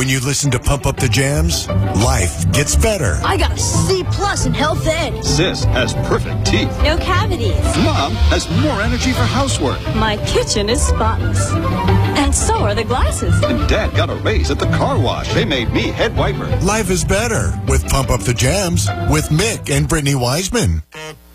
When you listen to Pump Up the Jams, life gets better. I got a C+ in health ed. Sis has perfect teeth. No cavities. Mom has more energy for housework. My kitchen is spotless. And so are the glasses. And Dad got a raise at the car wash. They made me head wiper. Life is better with Pump Up the Jams with Mick and Brittany Wiseman.